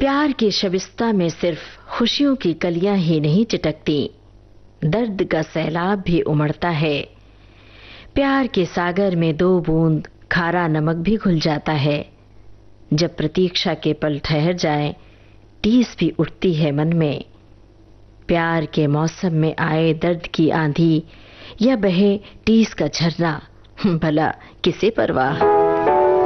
प्यार की शबिस्ता में सिर्फ खुशियों की कलियां ही नहीं चिटकती, दर्द का सैलाब भी उमड़ता है। प्यार के सागर में 2 बूंद खारा नमक भी घुल जाता है। जब प्रतीक्षा के पल ठहर जाएं, टीस भी उठती है मन में। प्यार के मौसम में आए दर्द की आंधी या बहे टीस का झरना, भला किसे परवाह।